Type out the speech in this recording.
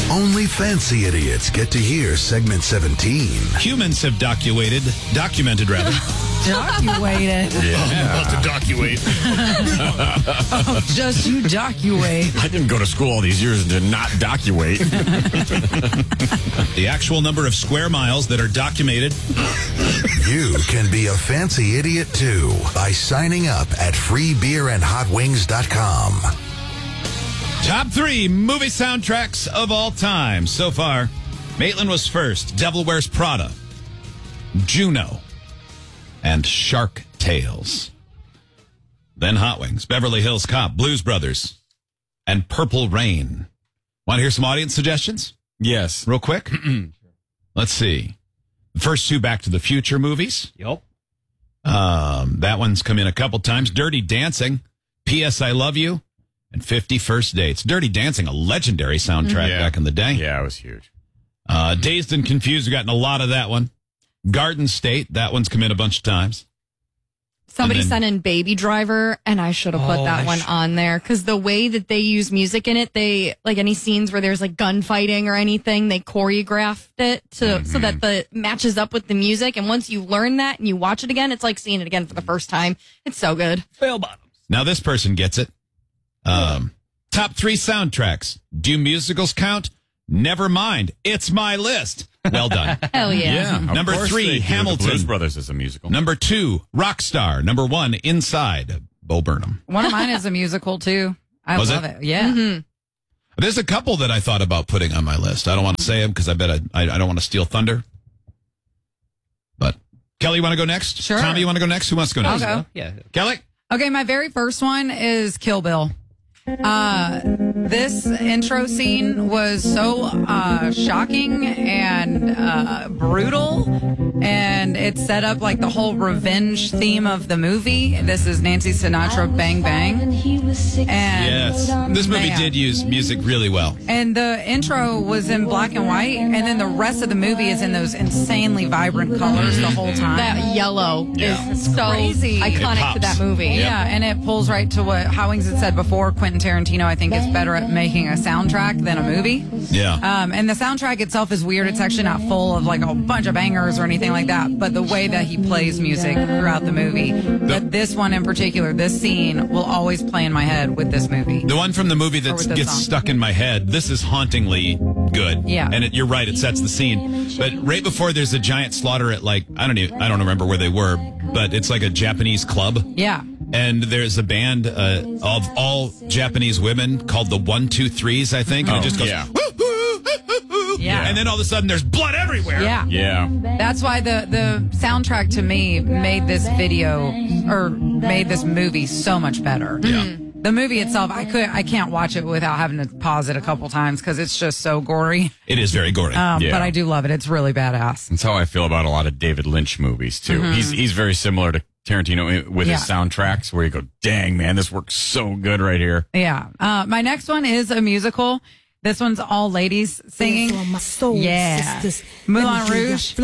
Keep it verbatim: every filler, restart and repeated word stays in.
Only fancy idiots get to hear segment seventeen. Humans have documented, documented rather. Documented. Yeah. About to document. Oh, just you document. I didn't go to school all these years and did not document. The actual number of square miles that are documented. You can be a fancy idiot too by signing up at free beer and hot wings dot com. Top three movie soundtracks of all time. So far, Maitland was first. Devil Wears Prada, Juno, and Shark Tales. Then Hot Wings, Beverly Hills Cop, Blues Brothers, and Purple Rain. Want to hear some audience suggestions? Yes. Real quick? Let's see. The first two Back to the Future movies. Yep. Um, that one's come in a couple times. Dirty Dancing, P S I Love You, and fifty First Dates. Dirty Dancing, a legendary soundtrack Yeah. back in the day. Yeah, it was huge. Uh, Dazed and Confused, we've gotten a lot of that one. Garden State, that one's come in a bunch of times. Somebody And then- sent in Baby Driver, and I should have put Oh, that I one sh- on there because the way that they use music in it, they like any scenes where there's like gunfighting or anything, they choreographed it to Mm-hmm. so that the matches up with the music. And once you learn that and you watch it again, it's like seeing it again for the first time. It's so good. Fail bottoms. Now this person gets it. Um, top three soundtracks. Do musicals count? Never mind. It's my list. Well done. Hell yeah! Of Number course three, they do. Hamilton. The Blues Brothers is a musical. Number two, Rockstar. Number one, Inside. Bo Burnham. One of mine is a musical, too. I Was love it? it. Yeah. Mm-hmm. There's a couple that I thought about putting on my list. I don't want to say them because I bet I, I, I don't want to steal thunder. But Kelly, you want to go next? Sure. Tommy, you want to go next? Who wants to go I'll next? go. Yeah. Kelly? Okay, my very first one is Kill Bill. Uh, this intro scene was so uh, shocking and uh, brutal, and it set up like the whole revenge theme of the movie. This is Nancy Sinatra, Bang Bang. And Yes. This movie Man. did use music really well. And the intro was in black and white, and then the rest of the movie is in those insanely vibrant colors the whole time. That yellow Yeah. is so Crazy. iconic It to that pops. movie. Yeah, and it pulls right to what Howings had said before. Quentin Tarantino, I think, is better at making a soundtrack than a movie. Yeah. Um, and the soundtrack itself is weird. It's actually not full of like a bunch of bangers or anything like that. But the way that he plays music throughout the movie, but this one in particular, this scene will always play in my head with this movie. The one from the movie that with the gets song. stuck in my head, this is hauntingly good. Yeah. And it, you're right, it sets the scene. But right before there's a giant slaughter at like, I don't even, I don't remember where they were, but it's like a Japanese club. Yeah. And there's a band uh, of all Japanese women called the One Two Threes, I think. And Oh, it just goes, yeah. "Woo, woo, woo, woo, woo." Yeah. And then all of a sudden there's blood everywhere. Yeah. Yeah. That's why the, the soundtrack to me made this video or made this movie so much better. Yeah. The movie itself, I could, I can't watch it without having to pause it a couple times because it's just so gory. It is very gory. Um, Yeah. But I do love it. It's really badass. That's how I feel about a lot of David Lynch movies, too. He's he's very similar to Tarantino with his Yeah. soundtracks where you go, dang, man, this works so good right here. Yeah. Uh, my next one is a musical. This one's all ladies singing. Yeah. Moulin Rouge.